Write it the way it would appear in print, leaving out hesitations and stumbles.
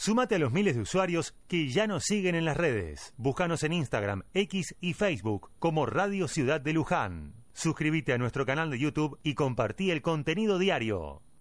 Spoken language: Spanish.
Súmate a los miles de usuarios que ya nos siguen en las redes. Búscanos en Instagram, X y Facebook como Radio Ciudad de Luján. Suscríbete a nuestro canal de YouTube y compartí el contenido diario.